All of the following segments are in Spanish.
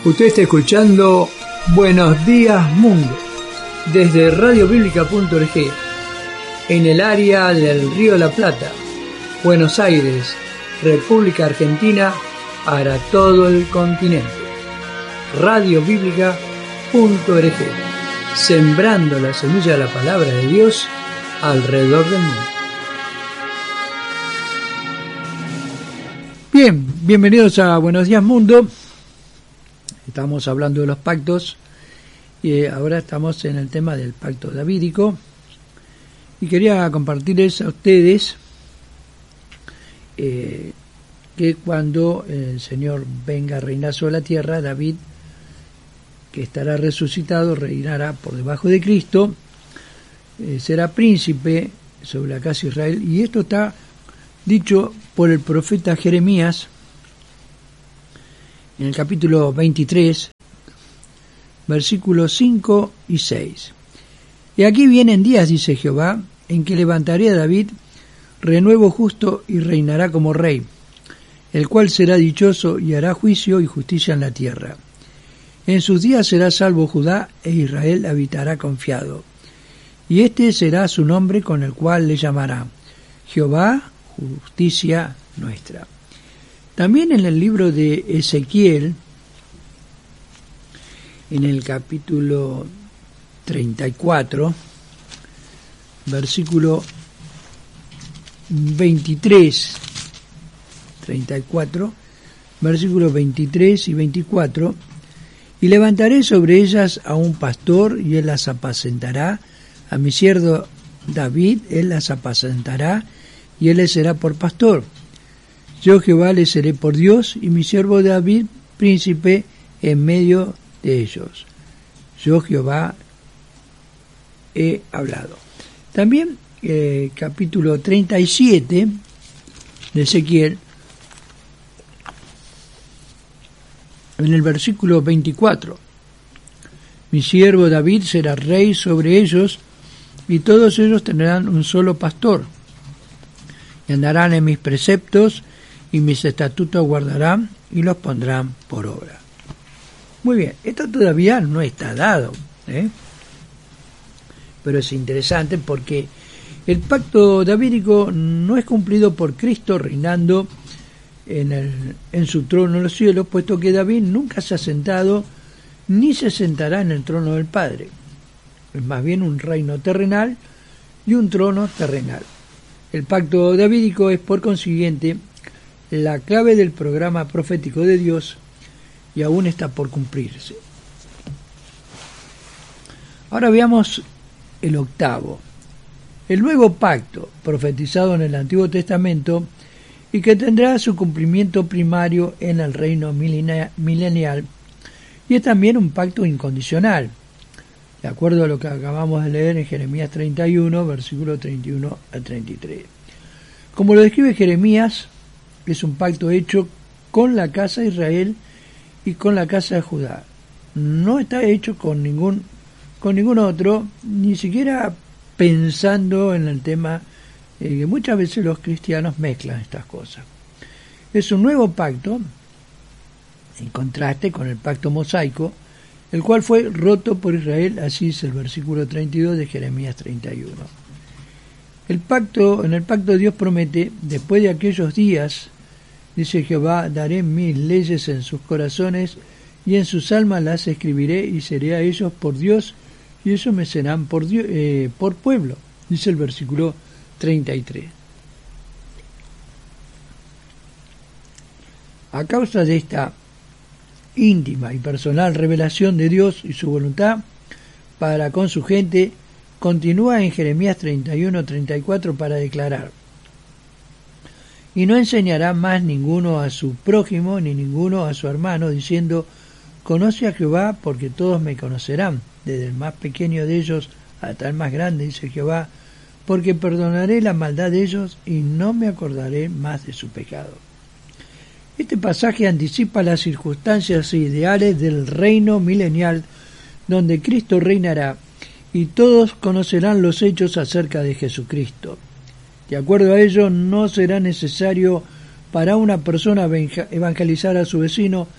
Usted está escuchando Buenos Días Mundo desde radiobiblica.org en el área del Río de la Plata, Buenos Aires, República Argentina, para todo el continente. radiobiblica.org, sembrando la semilla de la palabra de Dios alrededor del mundo. Bien, bienvenidos a Buenos Días Mundo. Estamos hablando de los pactos y ahora estamos en el tema del pacto davídico y quería compartirles a ustedes que cuando el Señor venga a reinar sobre la tierra, David, que estará resucitado, reinará por debajo de Cristo, será príncipe sobre la casa de Israel, y esto está dicho por el profeta Jeremías en el capítulo 23, versículos 5 y 6. Y aquí vienen días, dice Jehová, en que levantaré a David, renuevo justo, y reinará como rey, el cual será dichoso y hará juicio y justicia en la tierra. En sus días será salvo Judá, e Israel habitará confiado. Y este será su nombre con el cual le llamará Jehová, justicia nuestra. También en el libro de Ezequiel, en el capítulo 34, versículo 23, 34, versículos 23 y 24, y levantaré sobre ellas a un pastor, y él las apacentará, a mi siervo David él las apacentará, y él les será por pastor. Yo Jehová les seré por Dios, y mi siervo David príncipe en medio de ellos. Yo Jehová he hablado. También capítulo 37 de Ezequiel, en el versículo 24. Mi siervo David será rey sobre ellos, y todos ellos tendrán un solo pastor, y andarán en mis preceptos, y mis estatutos guardarán, y los pondrán por obra. Muy bien, esto todavía no está dado, pero es interesante porque el pacto davídico no es cumplido por Cristo reinando en su trono en los cielos, puesto que David nunca se ha sentado ni se sentará en el trono del Padre. Es más bien un reino terrenal y un trono terrenal. El pacto davídico es, por consiguiente, la clave del programa profético de Dios, y aún está por cumplirse. Ahora veamos el octavo, el nuevo pacto profetizado en el Antiguo Testamento y que tendrá su cumplimiento primario en el reino milenial, y es también un pacto incondicional, de acuerdo a lo que acabamos de leer en Jeremías 31, versículos 31 al 33. Como lo describe Jeremías, es un pacto hecho con la casa de Israel y con la casa de Judá. No está hecho con ningún otro, ni siquiera pensando en el tema que muchas veces los cristianos mezclan estas cosas. Es un nuevo pacto, en contraste con el pacto mosaico, el cual fue roto por Israel, así es el versículo 32 de Jeremías 31. En el pacto Dios promete, después de aquellos días, dice Jehová, daré mis leyes en sus corazones, y en sus almas las escribiré, y seré a ellos por Dios, y ellos me serán por pueblo, dice el versículo 33. A causa de esta íntima y personal revelación de Dios y su voluntad para con su gente, continúa en Jeremías 31-34 para declarar: y no enseñará más ninguno a su prójimo, ni ninguno a su hermano, diciendo: conoce a Jehová, porque todos me conocerán, desde el más pequeño de ellos hasta el más grande, dice Jehová, porque perdonaré la maldad de ellos, y no me acordaré más de su pecado. Este pasaje anticipa las circunstancias ideales del reino milenial, donde Cristo reinará, y todos conocerán los hechos acerca de Jesucristo. De acuerdo a ello, no será necesario para una persona evangelizar a su vecino,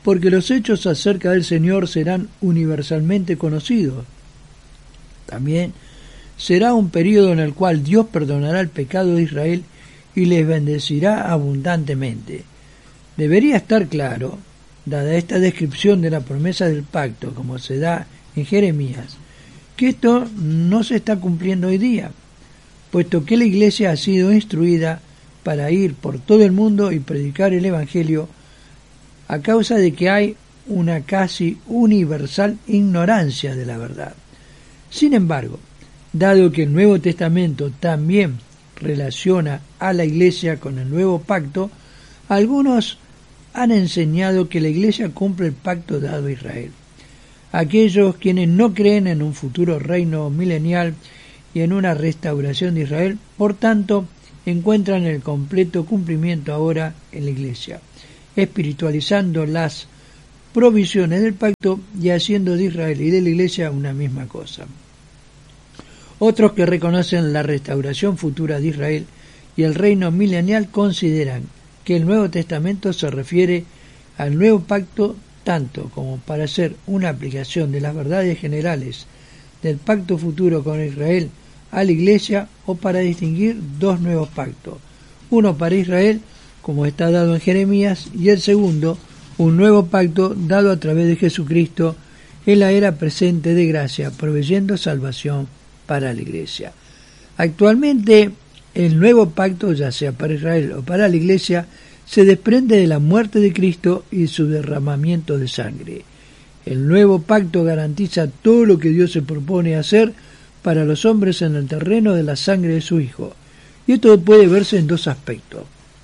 porque los hechos acerca del Señor serán universalmente conocidos. También será un período en el cual Dios perdonará el pecado de Israel y les bendecirá abundantemente. Debería estar claro, dada esta descripción de la promesa del pacto, como se da en Jeremías, que esto no se está cumpliendo hoy día, puesto que la Iglesia ha sido instruida para ir por todo el mundo y predicar el Evangelio, a causa de que hay una casi universal ignorancia de la verdad. Sin embargo, dado que el Nuevo Testamento también relaciona a la Iglesia con el Nuevo Pacto, algunos han enseñado que la Iglesia cumple el pacto dado a Israel. Aquellos quienes no creen en un futuro reino milenial y en una restauración de Israel, por tanto, encuentran el completo cumplimiento ahora en la Iglesia, espiritualizando las provisiones del pacto y haciendo de Israel y de la Iglesia una misma cosa. Otros que reconocen la restauración futura de Israel y el reino milenial consideran que el Nuevo Testamento se refiere al nuevo pacto tanto como para hacer una aplicación de las verdades generales del pacto futuro con Israel a la Iglesia, o para distinguir dos nuevos pactos, uno para Israel, como está dado en Jeremías, y el segundo, un nuevo pacto dado a través de Jesucristo en la era presente de gracia, proveyendo salvación para la Iglesia. Actualmente, el nuevo pacto, ya sea para Israel o para la Iglesia, se desprende de la muerte de Cristo y su derramamiento de sangre. El nuevo pacto garantiza todo lo que Dios se propone hacer para los hombres en el terreno de la sangre de su Hijo. Y esto puede verse en dos aspectos.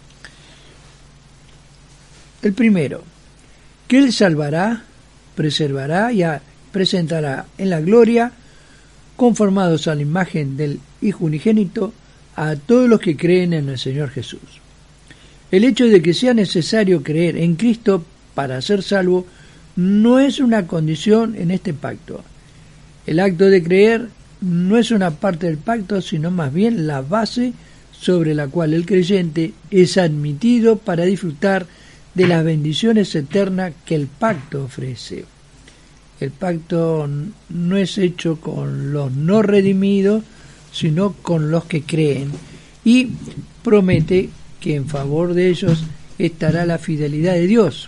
El primero, que Él salvará, preservará y presentará en la gloria, conformados a la imagen del Hijo unigénito, a todos los que creen en el Señor Jesús. El hecho de que sea necesario creer en Cristo para ser salvo no es una condición en este pacto. El acto de creer no es una parte del pacto, sino más bien la base sobre la cual el creyente es admitido para disfrutar de las bendiciones eternas que el pacto ofrece. El pacto no es hecho con los no redimidos, sino con los que creen, y promete que en favor de ellos estará la fidelidad de Dios.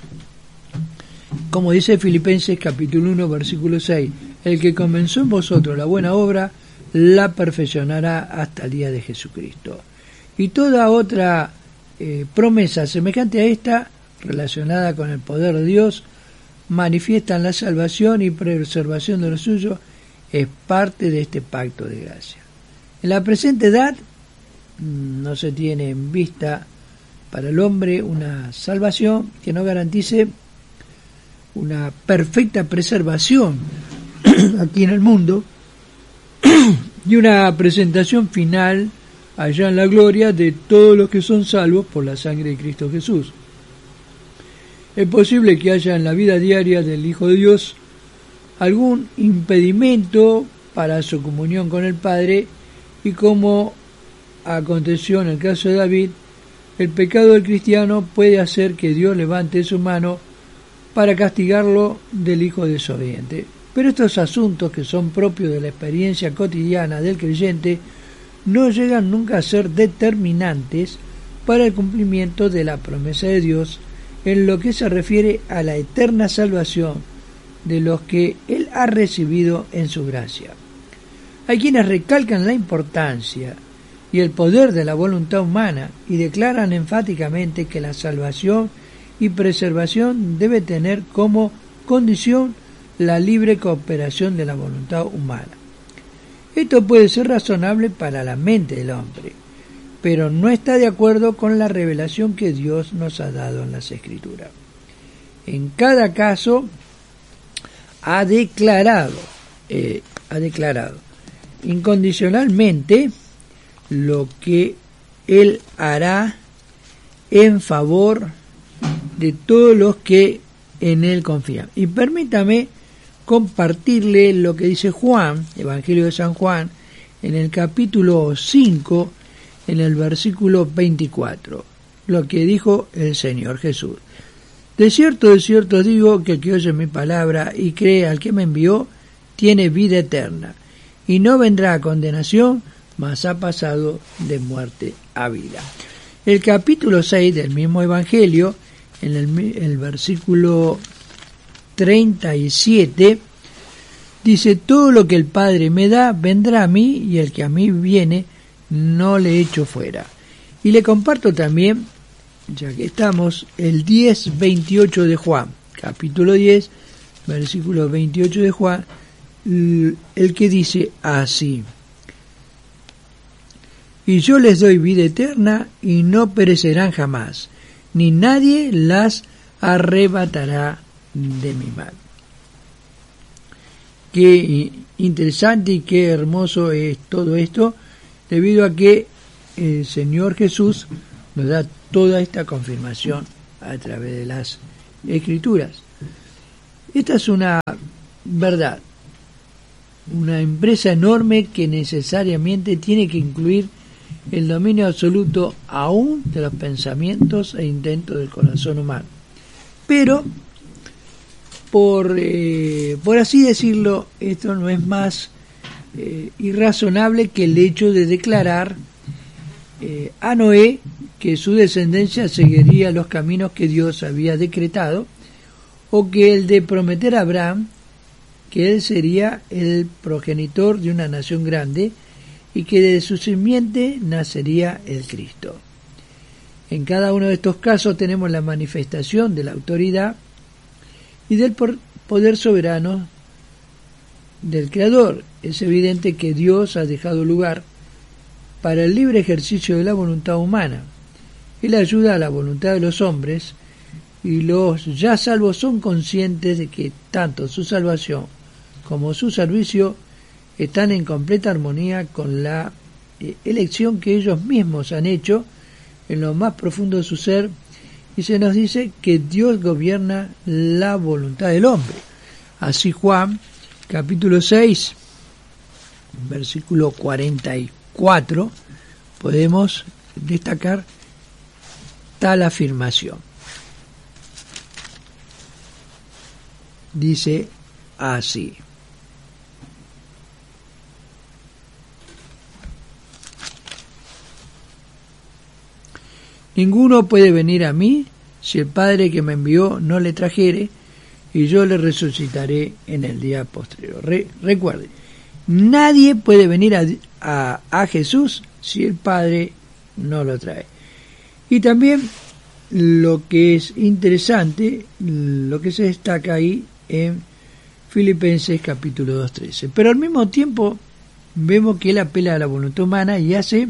Como dice Filipenses capítulo 1 versículo 6, el que comenzó en vosotros la buena obra, la perfeccionará hasta el día de Jesucristo. Y toda otra promesa semejante a esta, relacionada con el poder de Dios, manifiestan la salvación y preservación de los suyos, es parte de este pacto de gracia. En la presente edad no se tiene en vista para el hombre una salvación que no garantice una perfecta preservación aquí en el mundo y una presentación final allá en la gloria de todos los que son salvos por la sangre de Cristo Jesús. Es posible que haya en la vida diaria del Hijo de Dios algún impedimento para su comunión con el Padre, y como aconteció en el caso de David, el pecado del cristiano puede hacer que Dios levante su mano para castigarlo del hijo desobediente. Pero estos asuntos, que son propios de la experiencia cotidiana del creyente, no llegan nunca a ser determinantes para el cumplimiento de la promesa de Dios en lo que se refiere a la eterna salvación de los que Él ha recibido en su gracia. Hay quienes recalcan la importancia y el poder de la voluntad humana y declaran enfáticamente que la salvación y preservación debe tener como condición la libre cooperación de la voluntad humana. Esto puede ser razonable para la mente del hombre, pero no está de acuerdo con la revelación que Dios nos ha dado en las Escrituras. En cada caso ha declarado incondicionalmente lo que Él hará en favor de todos los que en Él confían. Y permítame compartirle lo que dice Juan, Evangelio de San Juan, en el capítulo 5, en el versículo 24, lo que dijo el Señor Jesús. de cierto os digo que el que oye mi palabra y cree al que me envió, tiene vida eterna, y no vendrá a condenación, mas ha pasado de muerte a vida. El capítulo 6 del mismo Evangelio, en el versículo 37, dice: todo lo que el Padre me da vendrá a mí, y el que a mí viene no le echo fuera. Y le comparto también, ya que estamos, el 10:28 de Juan, capítulo 10, versículo 28 de Juan, el que dice así: y yo les doy vida eterna, y no perecerán jamás, ni nadie las arrebatará de mi mano. Qué interesante y qué hermoso es todo esto, debido a que el Señor Jesús nos da toda esta confirmación a través de las Escrituras. Esta es una verdad, una empresa enorme que necesariamente tiene que incluir el dominio absoluto aún de los pensamientos e intentos del corazón humano. Pero, por así decirlo, esto no es más irrazonable que el hecho de declarar a Noé que su descendencia seguiría los caminos que Dios había decretado, o que el de prometer a Abraham que él sería el progenitor de una nación grande y que de su simiente nacería el Cristo. En cada uno de estos casos tenemos la manifestación de la autoridad y del poder soberano del Creador. Es evidente que Dios ha dejado lugar para el libre ejercicio de la voluntad humana. Él ayuda a la voluntad de los hombres, y los ya salvos son conscientes de que tanto su salvación como su servicio están en completa armonía con la elección que ellos mismos han hecho en lo más profundo de su ser, y se nos dice que Dios gobierna la voluntad del hombre. Así Juan, capítulo 6, versículo 44, podemos destacar tal afirmación. Dice así: ninguno puede venir a mí si el Padre que me envió no le trajere, y yo le resucitaré en el día posterior. Recuerde, nadie puede venir a Jesús si el Padre no lo trae. Y también lo que es interesante, lo que se destaca ahí en Filipenses capítulo 2:13. Pero al mismo tiempo vemos que él apela a la voluntad humana y hace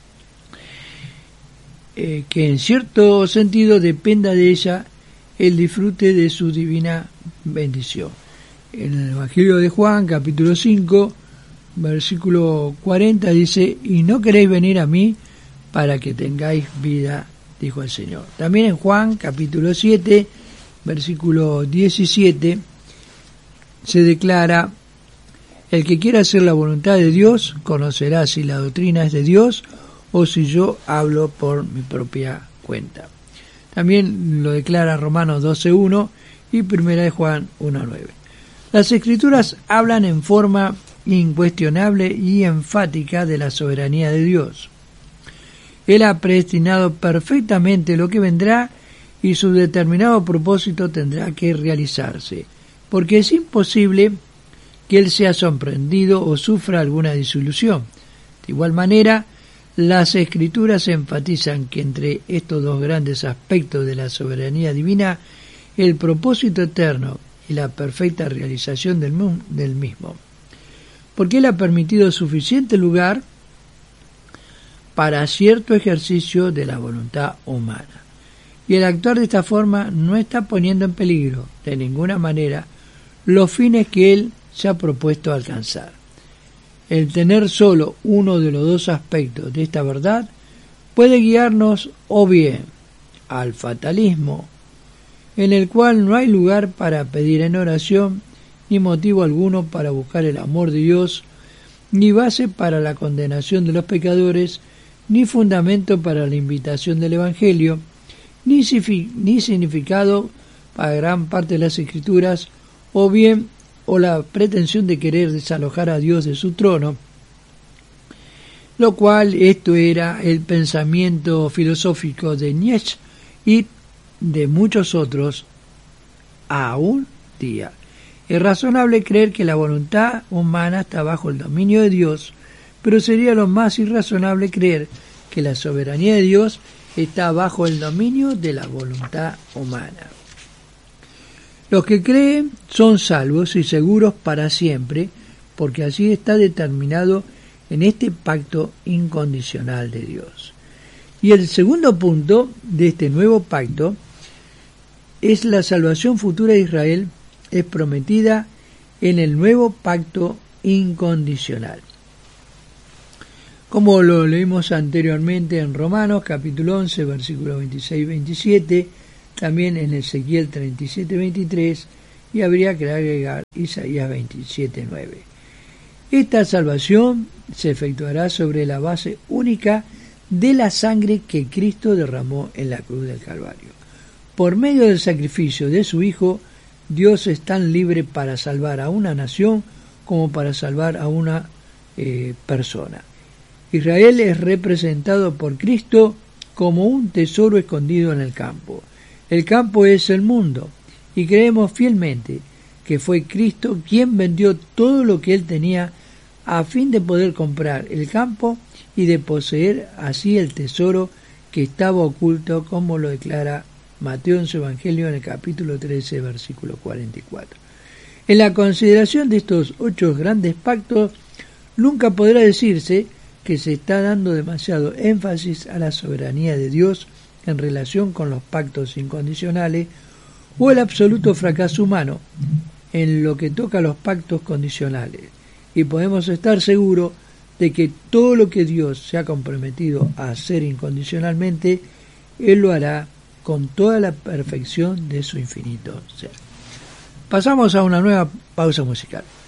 que en cierto sentido dependa de ella el disfrute de su divina bendición. En el Evangelio de Juan, capítulo 5, versículo 40, dice: y no queréis venir a mí para que tengáis vida, dijo el Señor. También en Juan, capítulo 7, versículo 17, se declara: el que quiera hacer la voluntad de Dios conocerá si la doctrina es de Dios o si yo hablo por mi propia cuenta. También lo declara Romanos 12:1 y 1 de Juan 1:9. Las Escrituras hablan en forma incuestionable y enfática de la soberanía de Dios. Él ha predestinado perfectamente lo que vendrá, y su determinado propósito tendrá que realizarse, porque es imposible que Él sea sorprendido o sufra alguna disolución. De igual manera, las Escrituras enfatizan que entre estos dos grandes aspectos de la soberanía divina, el propósito eterno y la perfecta realización del mismo, porque Él ha permitido suficiente lugar para cierto ejercicio de la voluntad humana. Y el actuar de esta forma no está poniendo en peligro, de ninguna manera, los fines que Él se ha propuesto alcanzar. El tener solo uno de los dos aspectos de esta verdad puede guiarnos o bien al fatalismo, en el cual no hay lugar para pedir en oración, ni motivo alguno para buscar el amor de Dios, ni base para la condenación de los pecadores, ni fundamento para la invitación del Evangelio, ni significado para gran parte de las Escrituras, o la pretensión de querer desalojar a Dios de su trono, lo cual esto era el pensamiento filosófico de Nietzsche y de muchos otros aún día. Es razonable creer que la voluntad humana está bajo el dominio de Dios, pero sería lo más irrazonable creer que la soberanía de Dios está bajo el dominio de la voluntad humana. Los que creen son salvos y seguros para siempre, porque así está determinado en este pacto incondicional de Dios. Y el segundo punto de este nuevo pacto es la salvación futura de Israel, es prometida en el nuevo pacto incondicional. Como lo leímos anteriormente en Romanos capítulo 11, versículos 26 y 27, también en Ezequiel 37, 23, y habría que agregar Isaías 27, 9. Esta salvación se efectuará sobre la base única de la sangre que Cristo derramó en la cruz del Calvario. Por medio del sacrificio de su Hijo, Dios es tan libre para salvar a una nación como para salvar a una persona. Israel es representado por Cristo como un tesoro escondido en el campo. El campo es el mundo, y creemos fielmente que fue Cristo quien vendió todo lo que él tenía a fin de poder comprar el campo y de poseer así el tesoro que estaba oculto, como lo declara Mateo en su Evangelio en el capítulo 13, versículo 44. En la consideración de estos 8 grandes pactos, nunca podrá decirse que se está dando demasiado énfasis a la soberanía de Dios en relación con los pactos incondicionales o el absoluto fracaso humano en lo que toca a los pactos condicionales, y podemos estar seguros de que todo lo que Dios se ha comprometido a hacer incondicionalmente, Él lo hará con toda la perfección de su infinito ser. Pasamos a una nueva pausa musical.